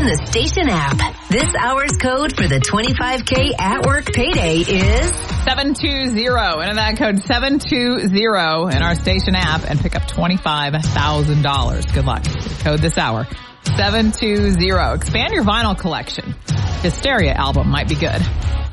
the station app. This hour's code for the 25K at work payday is 720. Enter that code 720 in our station app and pick up $25,000. Good luck. Code this hour 720. Expand your vinyl collection. Hysteria album might be good.